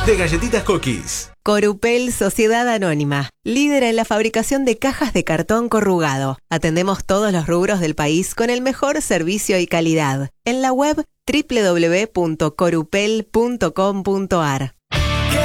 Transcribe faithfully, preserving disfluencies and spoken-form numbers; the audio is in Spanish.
de Galletitas Cookies. Corupel Sociedad Anónima, líder en la fabricación de cajas de cartón corrugado. Atendemos todos los rubros del país con el mejor servicio y calidad. En la web doble u doble u doble u punto corupel punto com punto a r.